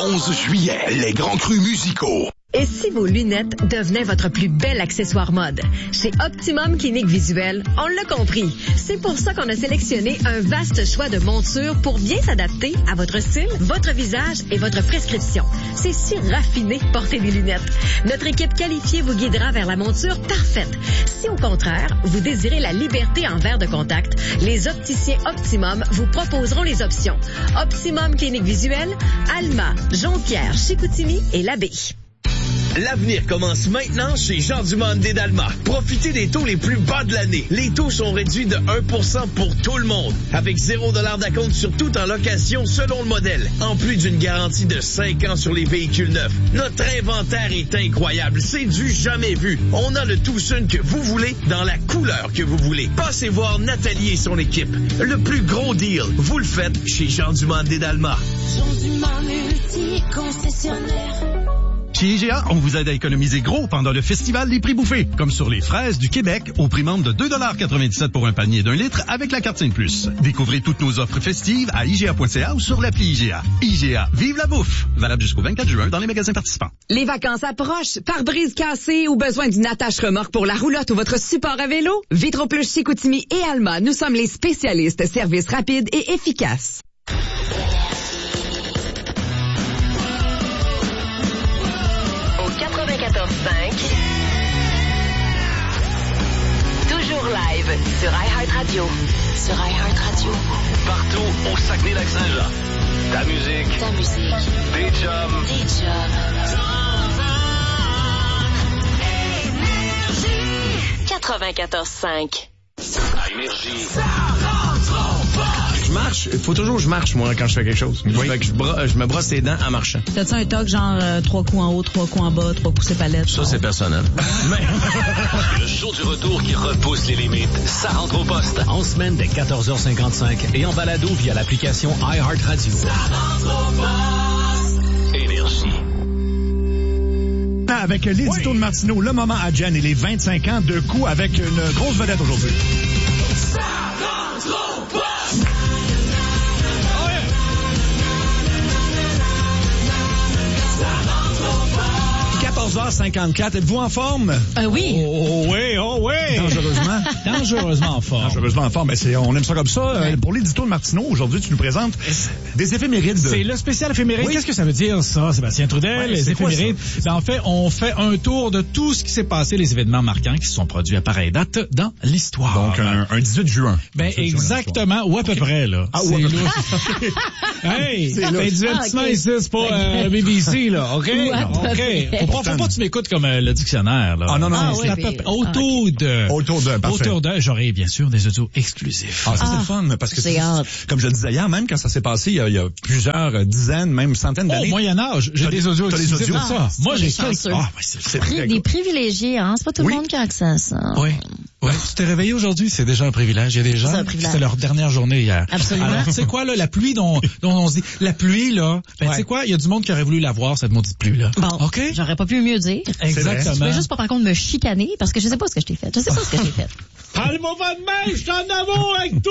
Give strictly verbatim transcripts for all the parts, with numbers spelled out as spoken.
onze juillet, les grands crus musicaux. Et si vos lunettes devenaient votre plus bel accessoire mode? Chez Optimum Clinique Visuelle, on l'a compris. C'est pour ça qu'on a sélectionné un vaste choix de montures pour bien s'adapter à votre style, votre visage et votre prescription. C'est si raffiné de porter des lunettes. Notre équipe qualifiée vous guidera vers la monture parfaite. Si au contraire, vous désirez la liberté en verre de contact, les opticiens Optimum vous proposeront les options. Optimum Clinique Visuelle, Alma, Jonquière, Chicoutimi et Labbé. L'avenir commence maintenant chez Jean Dumont des Dalmas. Profitez des taux les plus bas de l'année. Les taux sont réduits de un pour cent pour tout le monde. Avec zéro dollar d'acompte sur tout en location selon le modèle. En plus d'une garantie de cinq ans sur les véhicules neufs. Notre inventaire est incroyable. C'est du jamais vu. On a le Tucson que vous voulez dans la couleur que vous voulez. Passez voir Nathalie et son équipe. Le plus gros deal, vous le faites chez Jean Dumont des Dalmas. Jean Dumont multi-concessionnaire. Chez I G A, on vous aide à économiser gros pendant le festival des prix bouffés, comme sur les fraises du Québec au prix membre de deux dollars quatre-vingt-dix-sept pour un panier d'un litre avec la carte cinq plus. Découvrez toutes nos offres festives à I G A point C A ou sur l'appli I G A. I G A, vive la bouffe! Valable jusqu'au vingt-quatre juin dans les magasins participants. Les vacances approchent. Pare-brise cassé ou besoin d'une attache remorque pour la roulotte ou votre support à vélo? Vitro-Plus Chicoutimi et Alma, nous sommes les spécialistes services rapides et efficaces. quatre-vingt-quatorze cinq. Toujours live sur iHeartRadio. Sur iHeartRadio. Partout au Saguenay-Lac-Saint-Jean. Ta musique. Ta musique. Des chums. Des chums. quatre-vingt-quatorze cinq. À Énergie. Je marche, il faut toujours que je marche, moi, quand je fais quelque chose. Oui. Fait que je, bro- je me brosse les dents en marchant. T'as-tu un toc genre euh, trois coups en haut, trois coups en bas, trois coups ses palettes? Ça, c'est personnel. Le show du retour qui repousse les limites. Ça rentre au poste. En semaine dès quatorze heures cinquante-cinq et en balado via l'application iHeartRadio. Ça rentre au poste. Énergie. Avec l'édito oui. de Martineau, le moment à Jen et les vingt-cinq ans de coup avec une grosse vedette aujourd'hui. Ça rentre au poste. quatorze heures cinquante-quatre, êtes-vous en forme? Euh, oui. Oh, oh oui, oh oui. Dangereusement. Dangereusement en forme. Dangereusement en forme. Ben, c'est, on aime ça comme ça. Ouais. Pour l'édito de Martineau, aujourd'hui, tu nous présentes des éphémérides. C'est le spécial éphéméride. Oui. Qu'est-ce que ça veut dire, ça, Sébastien Trudel? Ouais, les éphémérides. Ben, en fait, on fait un tour de tout ce qui s'est passé, les événements marquants qui se sont produits à pareille date dans l'histoire. Donc, un, un dix-huit juin. Ben, dix-huit exactement. Ou à peu okay. près, là. Ah, c'est ouais, là. Hey! C'est fait là. du divertissement ah, okay. ici, c'est pas euh, B B C, là. OK? OK. Faut pas, faut pas que tu m'écoutes comme euh, le dictionnaire, là. Ah, non, non, ah, non. oui, C'est mais... à peu autour de. Autour de, parfait. Autour de, j'aurai bien sûr des audios exclusifs. Ah, ça, Ah, c'est le fun, parce que c'est hâte. comme je le disais hier, même quand ça s'est passé, il y a, il y a plusieurs dizaines, même centaines Oh, d'années. Moyen-Âge, j'ai T'as des audios t'as les exclusifs audios? de ça. Ah, Moi, j'ai chanceux. quelques... Ah, ouais, c'est, c'est Pri- très des cool. privilégiés, hein? C'est pas tout le Oui. monde qui a accès à ça. Oui. Ouais, tu t'es réveillé aujourd'hui, c'est déjà un privilège. Il y a des gens, C'est un privilège. c'était leur dernière journée hier. Absolument. Alors, tu sais quoi, là, la pluie dont, dont on se dit, la pluie, là, ben, Ouais. tu sais quoi, il y a du monde qui aurait voulu la voir, cette maudite pluie, là. Bon, OK? j'aurais pas pu mieux dire. Exactement. Je veux juste pas, par contre, me chicaner parce que je sais pas ce que je t'ai fait. Je sais pas ce que je t'ai fait. Parle-moi pas de main, je suis en amour avec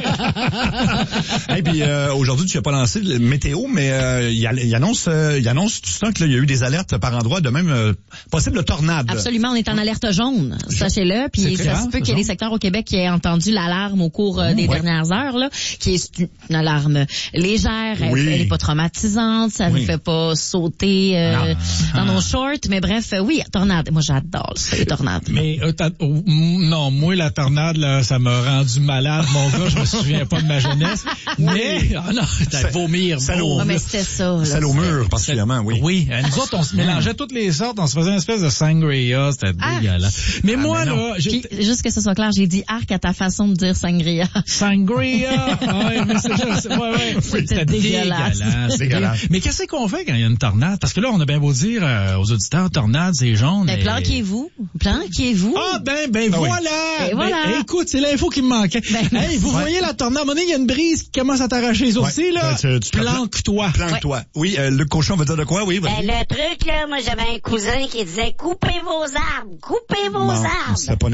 toi! Et puis euh, aujourd'hui, tu n'as pas lancé le météo, mais euh, il, il annonce, euh, il annonce tout ça que là, il y a eu des alertes par endroit de même euh, possible tornade. Absolument, on est en alerte jaune, sachez-le. Puis C'est ça très se peut grave, qu'il y ait des secteurs au Québec qui aient entendu l'alarme au cours euh, des ouais. dernières heures, là, qui est une alarme légère, elle, Oui. elle est pas traumatisante, ça Oui. ne fait pas sauter euh, Non. dans nos shorts, mais bref, euh, oui, tornade. Moi, j'adore ça, les tornades. Mais euh, t'as- oh, mm, non, moi la tornade là, ça m'a rendu malade, mon gars. Je me souviens pas de ma jeunesse. Mais ah non, t'as Ça- vomir. ça bon. Ouais, mais c'était ça. là, Celle au c'était- mur, particulièrement, oui. Oui, euh, nous autres, on se mélangeait toutes les sortes, on se faisait une espèce de sangria, c'était Ah. dégueulasse. Mais Ah, moi mais non. là, j'ai Puis, juste que ce soit clair, j'ai dit arc à ta façon de dire sangria. sangria. Ouais, mais c'est juste, ouais, ouais. C'était dégueulasse. dégueulasse. Dégueulasse. Mais qu'est-ce qu'on fait quand il y a une tornade? Parce que là, on a bien beau dire euh, aux auditeurs, tornade, c'est jaune. Ben, mais- planquez-vous. Planquez-vous. Ah, ben, ben, Ah oui. voilà! Et voilà. Ben, écoute, c'est l'info qui me manquait. Ben, hey, vous ouais. voyez la tornade? À un moment donné, il y a une brise qui commence à t'arracher les sourcils, Ouais. là. Ben, tu- tu te Planque-toi. Planque-toi. Oui, euh, le cochon veut dire de quoi? Oui, vas-y. Ben, le truc, là, moi, j'avais un cousin qui disait, coupez vos arbres, coupez vos Bon, arbres. c'était pas nécessaire.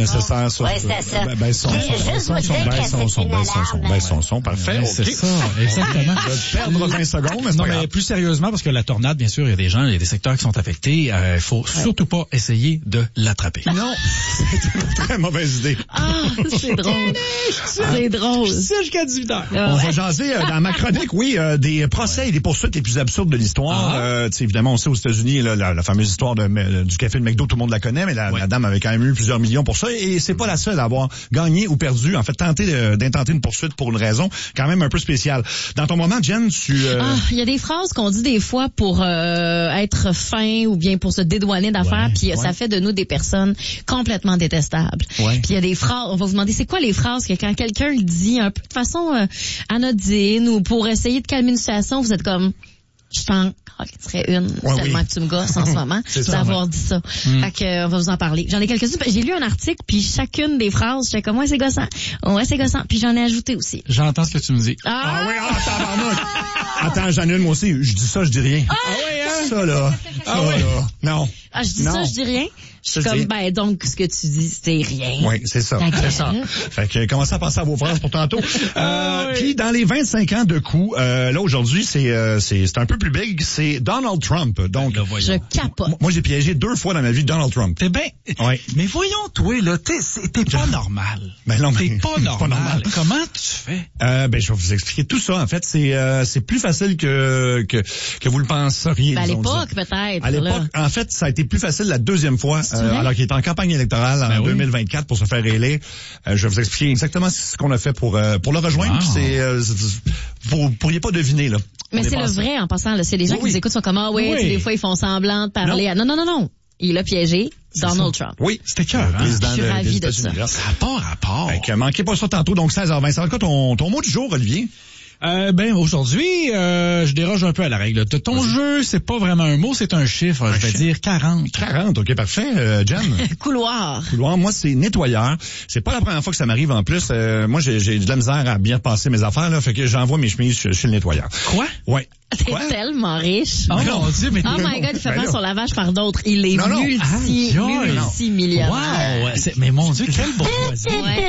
lumière. Ça, ouais, c'est ça. Ben, ben, son, son, son, son, son, ben, son, son, ben, son, son, ben, son, son, parfait. Ouais, c'est ça, exactement. Je vais perdre vingt secondes, mais c'est Non, pas mais grave. plus sérieusement, parce que la tornade, bien sûr, il y a des gens, il y a des secteurs qui sont affectés. Il euh, faut ouais. surtout pas essayer de l'attraper. Non, c'est une très mauvaise idée. Ah, c'est drôle. C'est drôle. C'est jusqu'à dix-huit heures. On va jaser euh, dans ma chronique, oui, euh, des procès et des poursuites les plus absurdes de l'histoire. Ah. Euh, évidemment, on sait aux États-Unis là, la, la fameuse histoire de, de, du café de McDo, tout le monde la connaît, mais la, ouais. la dame avait quand même eu plusieurs millions pour ça. Et c'est pas la seule à avoir gagné ou perdu. En fait, tenté de, d'intenter une poursuite pour une raison quand même un peu spéciale. Dans ton moment, Jen, tu... Il euh... ah, y a des phrases qu'on dit des fois pour euh, être fin ou bien pour se dédouaner d'affaires, ouais. puis ouais. ça fait de nous des personnes complètement détestables. Ouais. Puis il y a des phrases, on va vous demander c'est quoi les phrases que quand quelqu'un le dit un peu de façon euh, anodine ou pour essayer de calmer une situation, vous êtes comme... Je t'en serait une, ouais, tellement oui. que tu me gosses en ce moment, d'avoir dit ça. Mm. Fait que, euh, on va vous en parler. J'en ai quelques-unes. J'ai lu un article, puis chacune des phrases, j'étais comme, ouais, c'est gossant. Ouais, c'est gossant. Puis j'en ai ajouté aussi. J'entends ce que tu me dis. Ah, ah oui, ah, tabarnak. Attends, j'en ai une, moi aussi. Je dis ça, je dis rien. Ah, oui, hein? Ça, là. Ah, ça, oui. là. Non. Ah, je dis non. ça, je dis rien. Je suis comme, ben, donc, ce que tu dis, c'est rien. Oui, c'est ça. C'est ça. Fait que, commencez à penser à vos phrases pour tantôt. euh, oui. Puis, dans les vingt-cinq ans de coups, euh, là, aujourd'hui, c'est, euh, c'est, c'est un peu plus big, c'est Donald Trump. Donc, je capote. Moi, j'ai piégé deux fois dans ma vie Donald Trump. T'es bien. Oui. Mais voyons, toi, là, t'es, t'es pas normal. Ben non, mais. T'es pas normal. pas normal. Comment tu fais? Euh, ben, je vais vous expliquer tout ça. En fait, c'est, euh, c'est plus facile que, que, que vous le penseriez. Ben, à l'époque, peut-être. À l'époque, là. En fait, ça a été plus facile la deuxième fois. Euh, alors qu'il est en campagne électorale en ben oui. deux mille vingt-quatre pour se faire élire. Euh, je vais vous expliquer exactement ce qu'on a fait pour euh, pour le rejoindre. Wow. C'est euh, vous pourriez pas deviner là. Mais c'est le vrai en passant. Là, c'est les gens oui, qui nous écoutent sont comme ah oui, oui. Des fois ils font semblant de parler. Non, à... non, non, non, non. Il a piégé Donald Trump. Oui, c'était cœur. Hein? Président je suis de, ravi de ça. Ça n'a pas rapport. Fait que, manquez pas ça tantôt. Donc seize heures vingt. Ça va quoi ton ton mot du jour, Olivier? Euh, ben aujourd'hui, euh, je déroge un peu à la règle. De ton oui. jeu, c'est pas vraiment un mot, c'est un chiffre. Un je vais chiffre. dire quarante. quarante, ok, parfait. Euh, Jen? Couloir. Couloir, moi, c'est nettoyeur. C'est pas la première fois que ça m'arrive en plus. Euh, moi, j'ai, j'ai de la misère à bien passer mes affaires, là, fait que j'envoie mes chemises chez, chez le nettoyeur. Quoi? Ouais. T'es Quoi? tellement riche. Oh mon Dieu, mais... Oh my God, il fait ben faire son lavage par d'autres. Il est non, non. multi, ah, multimillionnaire. Wow, c'est, mais mon Dieu, quel bourgeoisie.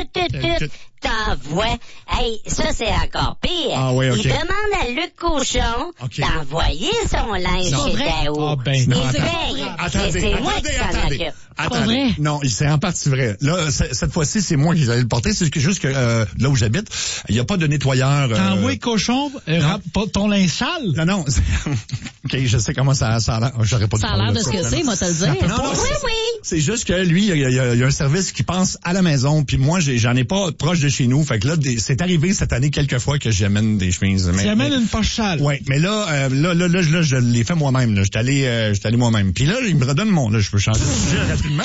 T'envoies. Hey, ça, c'est encore pire. Ah, oui, okay. Il demande à Luc Cochon okay. d'envoyer son linge non. chez Tao. Ah, ben, non, c'est, attendez, c'est, c'est attendez, moi qui s'en occupe. Attendez. Non, c'est en partie vrai. Là, cette fois-ci, c'est moi qui allais le porter. C'est juste que euh, là où j'habite, il n'y a pas de nettoyeur. Euh... T'envoies Cochon, euh, ton linge sale? Non, non. OK, je sais comment ça, ça a l'air. J'aurais pas ça a l'air de ce que c'est, moi, te le dire. Non, non, oui, oui. C'est juste que lui, il y, y, y a un service qui pense à la maison, puis moi, j'ai, j'en ai pas proche de chez nous. Fait que là, des, c'est arrivé cette année quelques fois que j'amène des chemises. Tu amènes une poche sale. Oui, mais là, euh, là, là, là, là, je l'ai fait moi-même. Là. J'étais allé, euh, j'étais allé moi-même. Puis là, il me redonne mon. Là, je peux changer de sujet rapidement.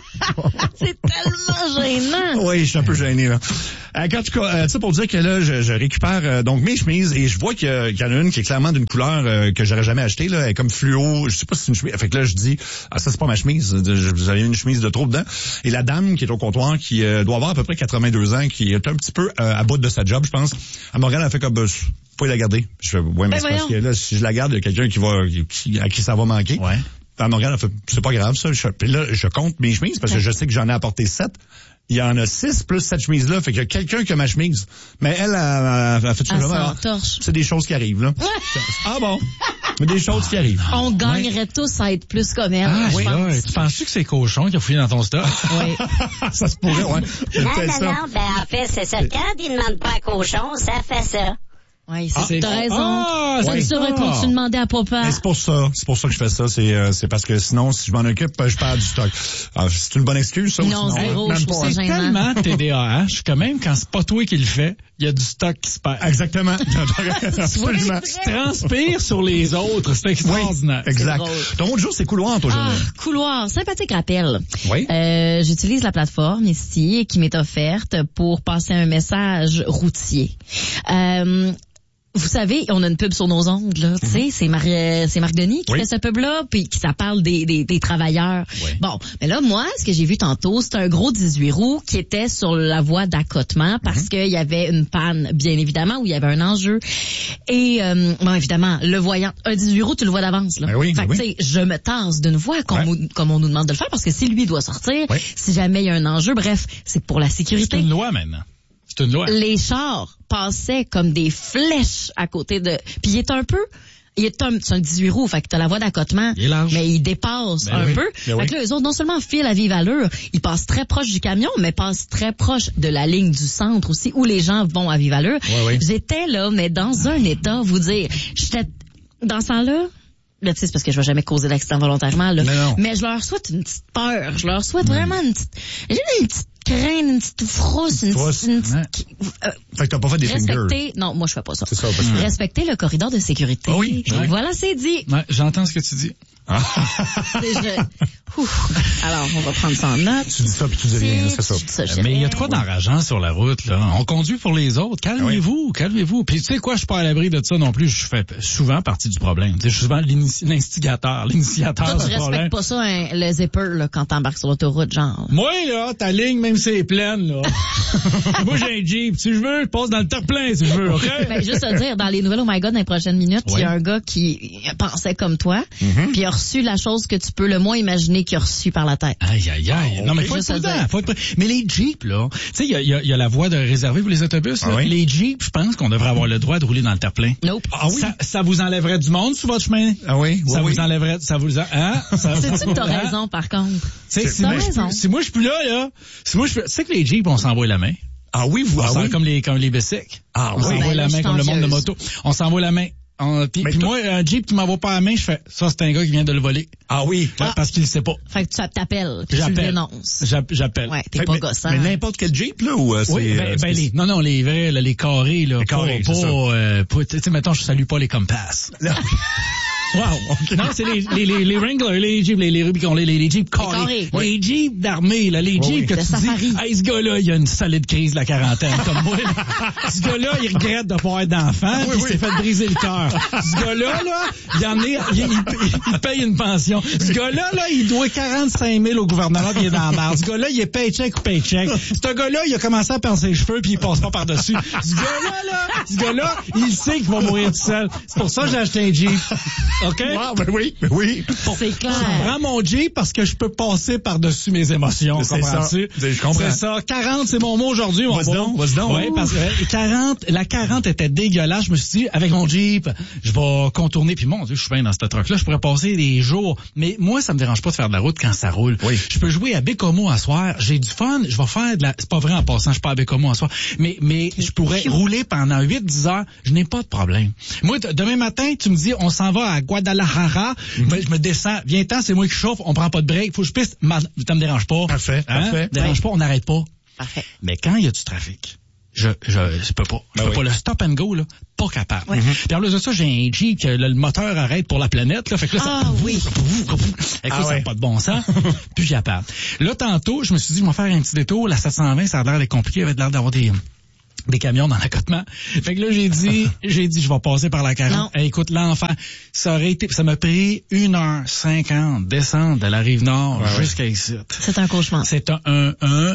C'est tellement gênant. Oui, je suis un peu gêné là. Euh, en tout cas, euh, tu sais, pour dire que là, je, je récupère euh, donc mes chemises et je vois qu'il y, qu'il y en a une qui est clairement d'une couleur euh, que j'aurais jamais achetée là, elle est comme fluo. Je sais pas si c'est une chemise. Fait que là, je dis, ah ça c'est pas ma chemise. Vous avez une chemise de trop dedans. Et la dame qui est au comptoir, qui euh, doit avoir à peu près quatre-vingt-deux ans, qui est un petit peu euh, à bout de sa job, je pense. Elle me regarde, elle fait comme, bah, vous pouvez la garder. Je fais, ouais, mais ben c'est voyons. Parce que là, si je la garde, il y a quelqu'un qui va, qui, à qui ça va manquer. Ouais. Elle me regarde, elle fait, c'est pas grave ça. Je, puis là, je compte mes chemises parce que je sais que j'en ai apporté sept. Il y en a six plus cette chemise-là. Fait qu'il y a quelqu'un qui a ma chemise. Mais elle, elle, elle, elle fait tout simplement. C'est des choses qui arrivent, là. Ah bon? Mais des choses qui arrivent. On gagnerait ouais. tous à être plus comme elle. Ah, oui, pense. Ouais. Tu penses-tu que c'est Cochon qui a fouillé dans ton stock? Oui. Ça se pourrait, ouais. Non, non, ça. non. Ben, en fait, c'est ça. Quand il ne demande pas à Cochon, ça fait ça. Oui, c'est, ah, t'as raison. Ah, ça oui. serait pour tu demander à papa. Mais c'est pour ça. C'est pour ça que je fais ça. C'est, euh, c'est parce que sinon, si je m'en occupe, je perds du stock. Alors, c'est une bonne excuse, ça? Non, zéro, je trouve ça gênant. C'est tellement T D A H que même quand c'est pas toi qui le fais, il y a du stock qui se perd. Exactement. Absolument. Tu transpires sur les autres. C'est extraordinaire. Oui, exact. Ton autre jour, c'est couloir, toi, Ah, couloir. Sympathique rappel. Oui. Euh, j'utilise la plateforme ici qui m'est offerte pour passer un message routier. Euh, vous savez, on a une pub sur nos ondes, là. Tu sais, c'est Mar- c'est Marc Denis qui Oui. fait ce pub-là, puis qui ça parle des, des, des travailleurs. Oui. Bon, mais là, moi, ce que j'ai vu tantôt, c'est un gros dix-huit roues qui était sur la voie d'accotement parce Mm-hmm. qu'il y avait une panne, bien évidemment, où il y avait un enjeu. Et, euh, bon, évidemment, le voyant, un dix-huit roues, tu le vois d'avance, là. Ben oui, fait ben que, oui. tu sais, je me tasse d'une voie comme, Ouais. on, comme on nous demande de le faire parce que si lui doit sortir, Oui. si jamais il y a un enjeu, bref, c'est pour la sécurité. C'est une loi maintenant. C'est une loi. Les chars passaient comme des flèches à côté de... Puis il est un peu... Il est un, c'est un dix-huit roues, fait que t'as la voie d'accotement, Il est large. mais il dépasse Ben un oui. peu. Ben fait oui. que là, eux autres, non seulement filent à vive allure, ils passent très proche du camion, mais passent très proche de la ligne du centre aussi, où les gens vont à vive allure. Ouais, ouais. J'étais là, mais dans un état, vous dire, j'étais dans ce temps-là, là, tu sais, c'est parce que je vais jamais causer d'accident volontairement, là. Non, non. Mais je leur souhaite une petite peur. Je leur souhaite vraiment une petite, j'ai une petite crainte, une petite frousse, une, Frousse, petite, une petite- ouais. euh, Fait que t'as pas fait des fingers. respecter, non, moi je fais pas ça. C'est ça, parce que- Respecter le corridor de sécurité. Ah oui, Et oui. voilà, c'est dit. Ouais, j'entends ce que tu dis. C'est- je- Ouf. Alors, on va prendre ça en note. Tu dis ça puis tu dis rien, c'est ça. ça, je Mais il y a dirais. trop d'enrageants sur la route, là. On conduit pour les autres. Calmez-vous, calmez-vous. Puis tu sais quoi, je suis pas à l'abri de ça non plus. Je fais souvent partie du problème. Tu sais, je suis souvent l'inici- l'instigateur, l'initiateur Toi, du tu problème. respectes pas ça, hein, le zipper, là, quand t'embarques sur l'autoroute, genre. Moi, là, ta ligne, même si elle est pleine, là. Moi, j'ai un Jeep. Si je veux, je passe dans le top plein, si je veux, OK? Ben, juste à dire, dans les nouvelles, oh my God, dans les prochaines minutes, il Ouais. y a un gars qui pensait comme toi, Mm-hmm. puis il a reçu la chose que tu peux le moins imaginer qu'il a reçu par la tête. Aïe, aïe, aïe. Non, mais faut être Juste à prudent, dire. faut être prudent. Mais les Jeeps, là, tu sais, il y a, il y, a, il y a la voie de réservée pour les autobus, là. Ah oui? Les Jeeps, je pense qu'on devrait avoir le droit de rouler dans le terre-plein. Nope. Ah oui? Ça, ça vous enlèverait du monde sur votre chemin? Ah oui? Ça oui, vous oui. enlèverait, ça vous, en- hein? Ça- C'est-tu que t'as Hein? raison, par contre? Tu sais, si, T'as moi, je suis raison. plus- si moi je suis plus là, là, si moi je suis, tu sais que les Jeeps, on s'envoie la main. Ah oui, vous, On ah s'en- oui. comme les, comme les bicycles. Ah on oui. s'envoie Ben là, la je main suis comme le monde de envieuse. moto. On s'envoie la main. On- Puis Mais puis toi- moi, un Jeep qui m'envoie pas la main, je fais, ça c'est un gars qui vient de le voler. Ah oui. Ouais, parce qu'il le sait pas. Fait que tu t'appelles, puis tu le J'appelle. dénonces. J'app- J'appelle. Ouais, t'es Fait- pas mais, gossant. mais n'importe quel Jeep, là, ou euh, c'est... Oui, ben, euh, ben, c'est- les, non, non, les vrais, là, les carrés, là. Les pas, carrés, pas, c'est ça. euh, pas- tu sais, mettons, je salue pas les Compass. Wow, OK. Non, c'est les, les, les, les Wrangler, les Jeeps, les, les Rubicon, les, les, les Jeeps carrés. carrés. Les Jeeps d'armée, là, les Oui, Jeeps oui. que Le tu safari. dis, hey, ce gars-là, il a une solide crise de la quarantaine, comme moi. là. Ce gars-là, il regrette de pas être d'enfant, puis il s'est fait briser le cœur. Ce gars-là, là, il en est, il, il- il paye une pension. Ce gars-là, là, il doit quarante-cinq mille au gouvernement, puis il est dans la merde. Ce gars-là, il est paycheck ou paycheck. Ce gars-là, il a commencé à perdre ses cheveux, puis il passe pas par-dessus. Ce gars-là, là, ce gars-là, il sait qu'il va mourir tout seul. C'est pour ça que j'ai acheté un Jeep. OK? Wow, ben oui, ben oui. C'est clair. Je prends mon Jeep parce que je peux passer par-dessus mes émotions. C'est ça. comprends-tu? Je comprends. C'est ça. quarante, c'est mon mot aujourd'hui. mon Vas-y beau. donc, vas-y donc. Oui, parce que euh, quarante, la quarante était dégueulasse. Je me suis dit, avec mon Jeep, je vais contourner. Puis mon Dieu, je suis bien dans cette truck-là. Je pourrais passer des jours. Mais moi, ça me dérange pas de faire de la route quand ça roule. Oui. Je peux jouer à Bécomo à soir. J'ai du fun. Je vais faire de la... C'est pas vrai en passant, je suis pas à Bécomo à soir. Mais, mais je pourrais rouler pendant huit dix heures. Je n'ai pas de problème. Moi, d- demain matin, tu me dis, on s'en va à Guadalajara. Ben, je me descends. Viens-t'en, c'est moi qui chauffe. On prend pas de break. Faut que je piste. Ma... Ça me dérange pas. Parfait, Hein? parfait. Me dérange pas, on n'arrête pas. Parfait. Mais quand il y a du trafic, je je, je peux pas. Je Ben peux oui. pas. Le stop and go, là, pas capable. Puis en plus de ça, j'ai un Jeep que le, le moteur arrête pour la planète. Là, fait que là, Ah ça, oui. Écoute, Ah ça ouais. n'a pas de bon sens. Puis capable. Là, tantôt, je me suis dit, je vais faire un petit détour. La sept cent vingt, ça a l'air d'être compliqué. Il avait l'air d'avoir des... des camions dans l'accotement. Fait que là, j'ai dit, j'ai dit, je vais passer par la quarante. Non. Eh, écoute, l'enfant, ça aurait été, ça m'a pris une heure cinquante descendre de la rive nord Ouais, jusqu'à ici. C'est un cauchemar. C'est un, un, un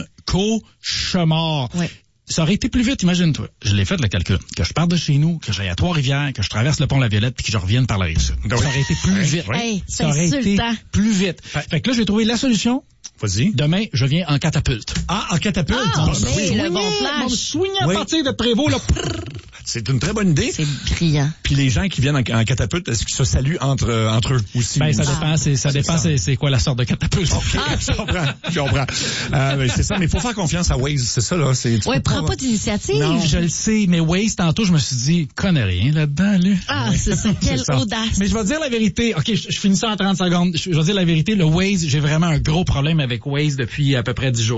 cauchemar. Ouais. Ça aurait été plus vite, imagine-toi. Je l'ai fait le calcul. Que je parte de chez nous, que j'aille à Trois-Rivières, que je traverse le pont La Violette, puis que je revienne par la rive sud. Oui. Ça aurait été plus Oui. vite. Oui. Hey, c'est Ça aurait été insultant. plus vite. Fait que là, j'ai trouvé la solution. Vas-y. Demain, je viens en catapulte. Ah, en catapulte. Ah, Bon, mais ben oui. le bon flash. Mon swing à Oui. partir de Prévost, là. C'est une très bonne idée. C'est brillant. Puis les gens qui viennent en, en catapulte, est-ce qu'ils se saluent entre, euh, entre eux aussi? Ben, ça Ou- dépend, c'est, ça C'est dépend, ça. c'est, c'est quoi la sorte de catapulte. Ah, Je comprends, je comprends. Euh, ben, c'est ça, mais il faut faire confiance à Waze, c'est ça, là. C'est, tu Ouais, peux prends pas d'initiative. Non, je le sais, mais Waze, tantôt, je me suis dit, connais rien là-dedans, lui. Ah, c'est ça. Quelle ça. audace. Mais je vais dire la vérité. OK, je, je finis ça en trente secondes. Je, je vais dire la vérité. Le Waze, j'ai vraiment un gros problème avec Waze depuis à peu près dix jours.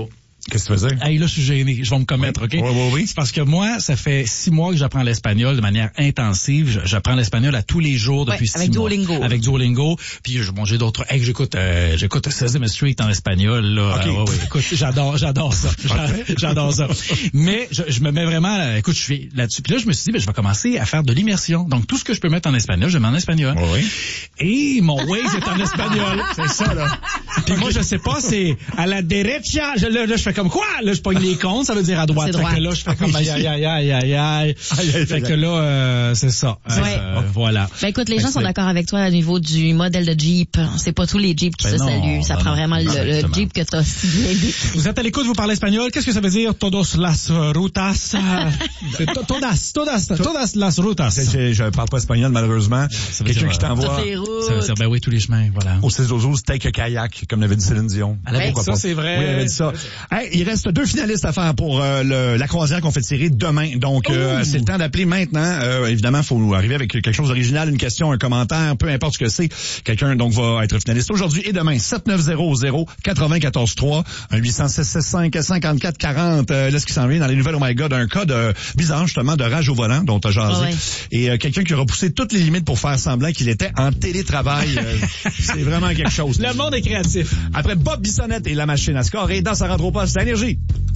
Qu'est-ce que tu faisais? Hey, là, je suis gêné. Je vais me commettre, OK? Oui, oui, oui. C'est parce que moi, ça fait six mois que j'apprends l'espagnol de manière intensive. Je- J'apprends l'espagnol à tous les jours depuis Ouais, six avec mois. Duolingo. Avec Duolingo. Puis, je- bon, j'ai d'autres... Hey, j'écoute, euh, j'écoute Sesame Street en espagnol, là. OK. Euh, ouais, ouais. Écoute, j'adore, j'adore ça. J'a- J'adore ça. Mais, je, je me mets vraiment, euh, écoute, je suis là-dessus. Puis là, je me suis dit, ben, je vais commencer à faire de l'immersion. Donc, tout ce que je peux mettre en espagnol, je mets en espagnol. Oui, oui. Et mon Waze est en espagnol. C'est ça, là. Puis moi, je sais pas, c'est à la derecha. Je, là, là, je fais comme quoi? Là, je pogne les comptes, ça veut dire à droite. C'est Fait droite. que là, je fais comme aïe, aïe, aïe, aïe, aïe, aïe. Aïe, aïe, Fait que aïe. là, euh, c'est ça. Euh, Ouais. euh, voilà. Ben écoute, les gens Fait sont que d'accord avec toi au niveau du modèle de Jeep. C'est pas tous les Jeeps qui Ben se non, saluent. Ça ben prend non. vraiment le, le Exactement. Jeep que t'as si bien décrit. Vous êtes à l'écoute, vous parlez espagnol. Qu'est-ce que ça veut dire? Todos las rutas. C'est to- todas, todas, todas las rutas. Je, je, je parle pas espagnol, malheureusement. Ça veut Quelqu'un dire, qui t'envoie Toutes les routes. Ça veut dire, ben oui, tous les chemins, voilà. au six douze take a kayak, comme l'avait dit Céline Dion. Elle avait Pourquoi dit ça, pas? c'est vrai. Oui, elle avait dit ça. Hey, il reste deux finalistes à faire pour euh, le, la croisière qu'on fait tirer demain. Donc, euh, c'est le temps d'appeler maintenant. Euh, évidemment, il faut arriver avec quelque chose d'original, une question, un commentaire, peu importe ce que c'est. Quelqu'un donc va être finaliste aujourd'hui et demain. sept neuf zéro zéro quatre vingt quatorze trois, un huit cents six cent soixante-cinq cinquante-quatre quarante. Euh, là, ce qui s'en vient dans les nouvelles, oh my God, un cas de bizarre, justement, de rage au volant dont tu as jasé. Ah ouais. Et euh, quelqu'un qui a repoussé toutes les limites pour faire semblant qu'il était en télétravail. Euh, c'est vraiment quelque chose. Le monde est créatif. Après Bob Bissonnette et la machine à scorer dans sa rentre au poste à Énergie.